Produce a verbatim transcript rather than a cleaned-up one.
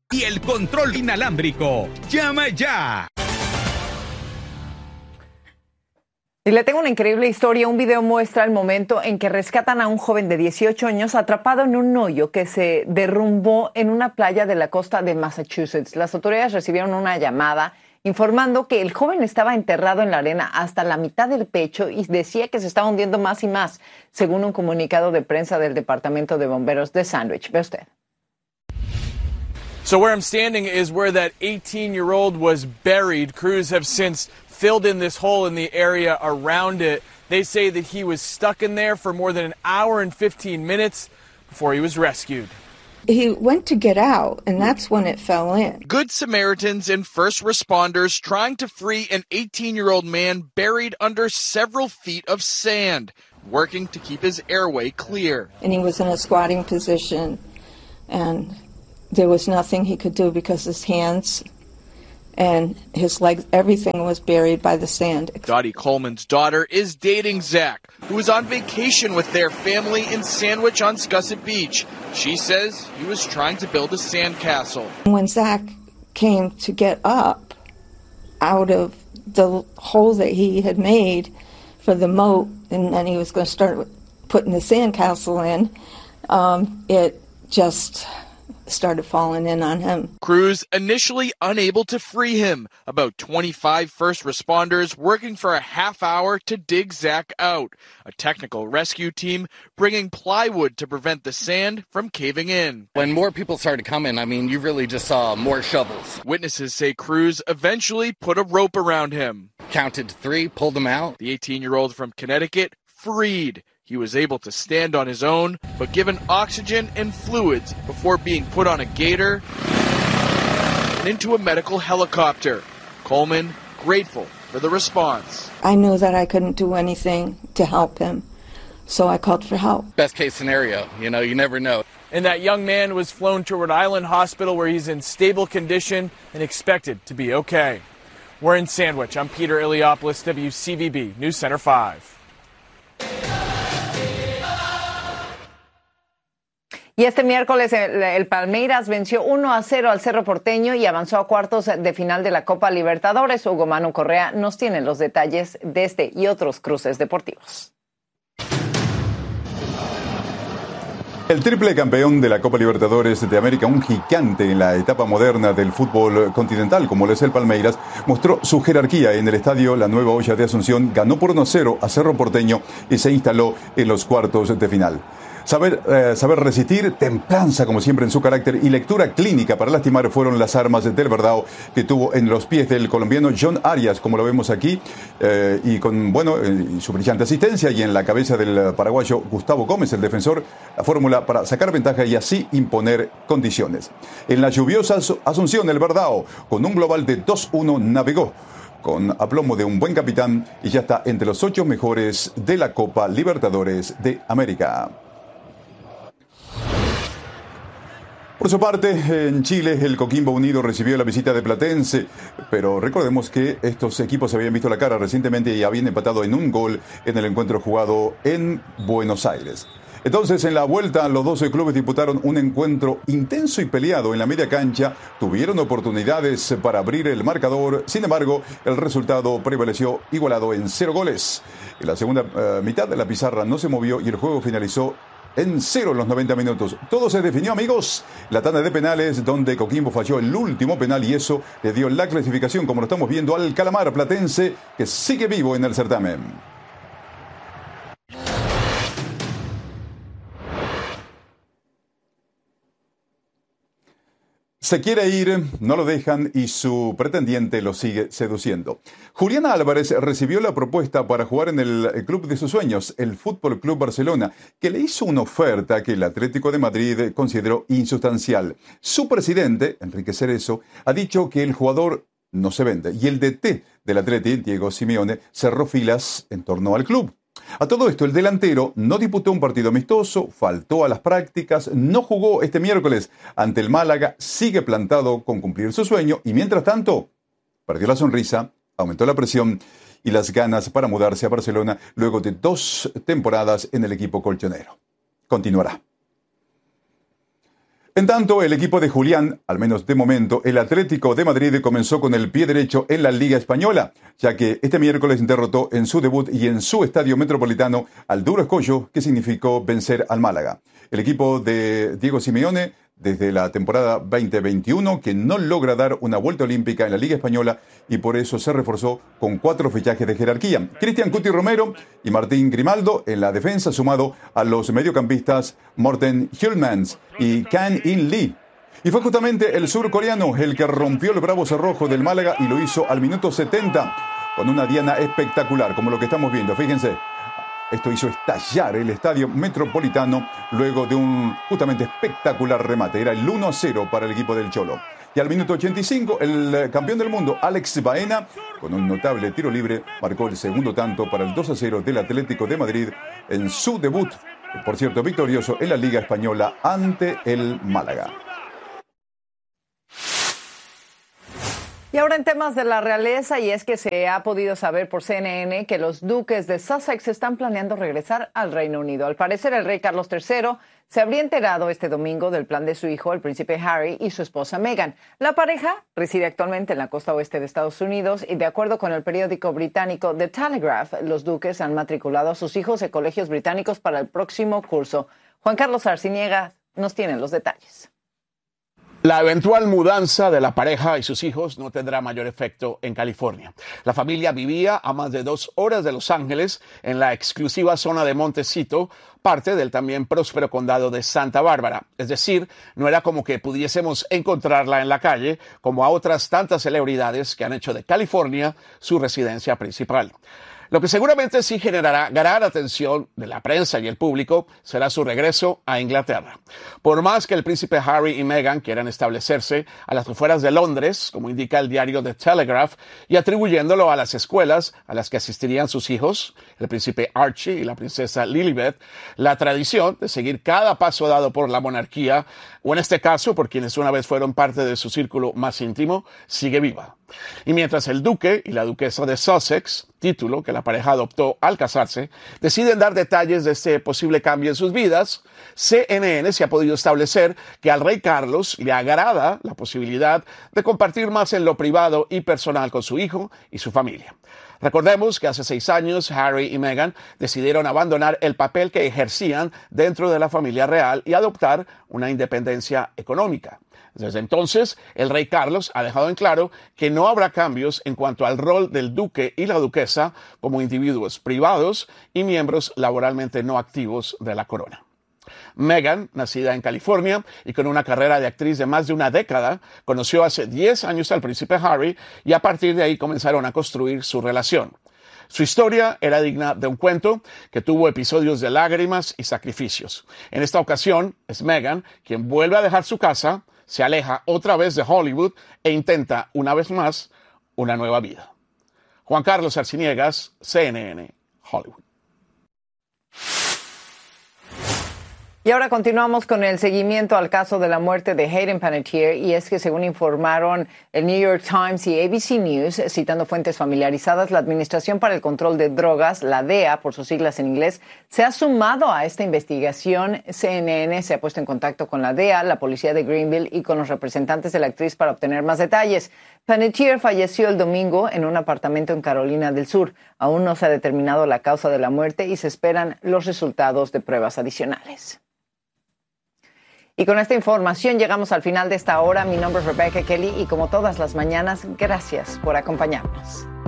y el control inalámbrico. ¡Llama ya! Y le tengo una increíble historia. Un video muestra el momento en que rescatan a un joven de dieciocho años atrapado en un hoyo que se derrumbó en una playa de la costa de Massachusetts. Las autoridades recibieron una llamada informando que el joven estaba enterrado en la arena hasta la mitad del pecho y decía que se estaba hundiendo más y más, según un comunicado de prensa del Departamento de Bomberos de Sandwich. Ve usted. So where I'm standing is where that eighteen-year-old was buried. Crews have since filled in this hole in the area around it. They say that he was stuck in there for more than an hour and fifteen minutes before he was rescued. He went to get out, and that's when it fell in. Good Samaritans and first responders trying to free an eighteen-year-old man buried under several feet of sand, working to keep his airway clear. And he was in a squatting position, and there was nothing he could do because his hands and his legs, everything was buried by the sand. Dottie Coleman's daughter is dating Zach, who was on vacation with their family in Sandwich on Scusset Beach. She says he was trying to build a sandcastle. When Zach came to get up out of the hole that he had made for the moat, and then he was going to start putting the sandcastle in, um, it just started falling in on him. Crews initially unable to free him. About twenty-five first responders working for a half hour to dig Zach out. A technical rescue team bringing plywood to prevent the sand from caving in. When more people started coming, I mean, you really just saw more shovels. Witnesses say crews eventually put a rope around him. Counted three, pulled him out. The eighteen-year-old from Connecticut freed. He was able to stand on his own, but given oxygen and fluids before being put on a gator and into a medical helicopter. Coleman grateful for the response. I knew that I couldn't do anything to help him, so I called for help. Best case scenario, you know, you never know. And that young man was flown to Rhode Island Hospital where he's in stable condition and expected to be okay. We're in Sandwich. I'm Peter Iliopoulos, W C V B News Center five. Y este miércoles el, el Palmeiras venció uno a cero al Cerro Porteño y avanzó a cuartos de final de la Copa Libertadores. Hugo Manu Correa nos tiene los detalles de este y otros cruces deportivos. El triple campeón de la Copa Libertadores de América, un gigante en la etapa moderna del fútbol continental, como lo es el Palmeiras, mostró su jerarquía en el estadio La Nueva Olla de Asunción, ganó por uno a cero a Cerro Porteño y se instaló en los cuartos de final. Saber, eh, saber resistir, templanza como siempre en su carácter y lectura clínica para lastimar fueron las armas del Verdao que tuvo en los pies del colombiano John Arias, como lo vemos aquí, eh, y con bueno eh, su brillante asistencia, y en la cabeza del paraguayo Gustavo Gómez, el defensor, la fórmula para sacar ventaja y así imponer condiciones. En la lluviosa Asunción, el Verdao, con un global de dos uno, navegó con aplomo de un buen capitán y ya está entre los ocho mejores de la Copa Libertadores de América. Por su parte, en Chile, el Coquimbo Unido recibió la visita de Platense, pero recordemos que estos equipos se habían visto la cara recientemente y habían empatado en un gol en el encuentro jugado en Buenos Aires. Entonces, en la vuelta, los doce clubes disputaron un encuentro intenso y peleado en la media cancha, tuvieron oportunidades para abrir el marcador, sin embargo, el resultado prevaleció igualado en cero goles. En la segunda uh, mitad, la pizarra no se movió y el juego finalizó en cero en los noventa minutos. Todo se definió, amigos. La tanda de penales, donde Coquimbo falló el último penal y eso le dio la clasificación, como lo estamos viendo, al Calamar Platense, que sigue vivo en el certamen. Se quiere ir, no lo dejan y su pretendiente lo sigue seduciendo. Juliana Álvarez recibió la propuesta para jugar en el club de sus sueños, el Fútbol Club Barcelona, que le hizo una oferta que el Atlético de Madrid consideró insustancial. Su presidente, Enrique Cerezo, ha dicho que el jugador no se vende y el D T del Atleti, Diego Simeone, cerró filas en torno al club. A todo esto, el delantero no disputó un partido amistoso, faltó a las prácticas, no jugó este miércoles ante el Málaga, sigue plantado con cumplir su sueño y mientras tanto perdió la sonrisa, aumentó la presión y las ganas para mudarse a Barcelona luego de dos temporadas en el equipo colchonero. Continuará. En tanto, el equipo de Julián, al menos de momento, el Atlético de Madrid comenzó con el pie derecho en la Liga Española, ya que este miércoles derrotó en su debut y en su estadio metropolitano al duro escollo que significó vencer al Málaga. El equipo de Diego Simeone, desde la temporada veinte veintiuno, que no logra dar una vuelta olímpica en la Liga Española y por eso se reforzó con cuatro fichajes de jerarquía. Cristian Cuti Romero y Martín Grimaldo en la defensa, sumado a los mediocampistas Morten Hjulmans y Kan In Lee. Y fue justamente el surcoreano el que rompió el bravo cerrojo del Málaga y lo hizo al minuto setenta con una diana espectacular, como lo que estamos viendo. Fíjense. Esto hizo estallar el estadio metropolitano luego de un justamente espectacular remate. Era el uno a cero para el equipo del Cholo. Y al minuto ochenta y cinco, el campeón del mundo, Alex Baena, con un notable tiro libre, marcó el segundo tanto para el dos a cero del Atlético de Madrid en su debut, por cierto, victorioso en la Liga Española ante el Málaga. Y ahora en temas de la realeza, y es que se ha podido saber por C N N que los duques de Sussex están planeando regresar al Reino Unido. Al parecer, el rey Carlos tercero se habría enterado este domingo del plan de su hijo, el príncipe Harry, y su esposa Meghan. La pareja reside actualmente en la costa oeste de Estados Unidos y, de acuerdo con el periódico británico The Telegraph, los duques han matriculado a sus hijos en colegios británicos para el próximo curso. Juan Carlos Arciniega nos tiene los detalles. La eventual mudanza de la pareja y sus hijos no tendrá mayor efecto en California. La familia vivía a más de dos horas de Los Ángeles, en la exclusiva zona de Montecito, parte del también próspero condado de Santa Bárbara. Es decir, no era como que pudiésemos encontrarla en la calle, como a otras tantas celebridades que han hecho de California su residencia principal. Lo que seguramente sí generará gran atención de la prensa y el público será su regreso a Inglaterra. Por más que el príncipe Harry y Meghan quieran establecerse a las afueras de Londres, como indica el diario The Telegraph, y atribuyéndolo a las escuelas a las que asistirían sus hijos, el príncipe Archie y la princesa Lilibet, la tradición de seguir cada paso dado por la monarquía, o en este caso por quienes una vez fueron parte de su círculo más íntimo, sigue viva. Y mientras el duque y la duquesa de Sussex, título que la pareja adoptó al casarse, deciden dar detalles de este posible cambio en sus vidas, C N N se ha podido establecer que al rey Carlos le agrada la posibilidad de compartir más en lo privado y personal con su hijo y su familia. Recordemos que hace seis años Harry y Meghan decidieron abandonar el papel que ejercían dentro de la familia real y adoptar una independencia económica. Desde entonces, el rey Carlos ha dejado en claro que no habrá cambios en cuanto al rol del duque y la duquesa como individuos privados y miembros laboralmente no activos de la corona. Meghan, nacida en California y con una carrera de actriz de más de una década, conoció hace diez años al príncipe Harry y a partir de ahí comenzaron a construir su relación. Su historia era digna de un cuento que tuvo episodios de lágrimas y sacrificios. En esta ocasión es Meghan quien vuelve a dejar su casa, se aleja otra vez de Hollywood e intenta una vez más una nueva vida. Juan Carlos Arciniegas, C N N, Hollywood. Y ahora continuamos con el seguimiento al caso de la muerte de Hayden Panettiere, y es que según informaron el New York Times y A B C News, citando fuentes familiarizadas, la Administración para el Control de Drogas, la D E A por sus siglas en inglés, se ha sumado a esta investigación. C N N se ha puesto en contacto con la D E A, la policía de Greenville y con los representantes de la actriz para obtener más detalles. Panettiere falleció el domingo en un apartamento en Carolina del Sur. Aún no se ha determinado la causa de la muerte y se esperan los resultados de pruebas adicionales. Y con esta información llegamos al final de esta hora. Mi nombre es Rebecca Kelly y como todas las mañanas, gracias por acompañarnos.